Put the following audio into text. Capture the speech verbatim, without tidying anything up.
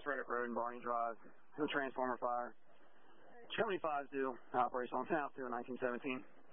Frederick Road and Barney Drive. The transformer fire. seventy-five due. Operational. ten out to nineteen seventeen.